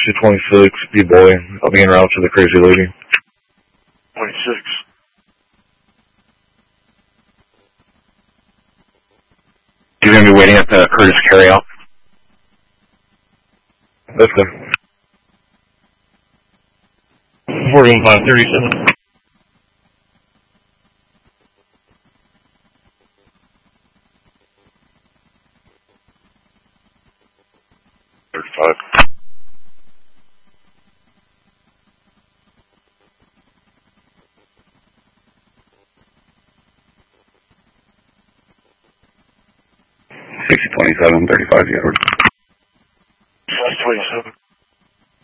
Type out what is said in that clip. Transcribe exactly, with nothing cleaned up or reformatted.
sixty twenty-six, B-boy. I'll be en route to the crazy lady. twenty-six. You're going to be waiting at the Curtis carryout? That's good. forty-one five thirty-seven. thirty-five. sixty twenty-seven, thirty-five yard.